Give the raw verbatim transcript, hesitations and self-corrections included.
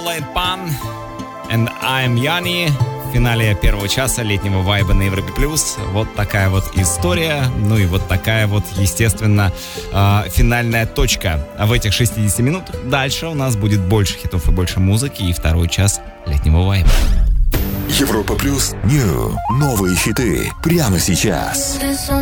Caroline Pan and I'm Yanni. В финале первого часа летнего вайба на Европе Плюс. Вот такая вот история. Ну и вот такая вот, естественно, э, финальная точка. А в этих шестидесяти минутах дальше у нас будет больше хитов и больше музыки. И второй час летнего вайба. Европа Плюс. Нью. Новые хиты. Прямо сейчас.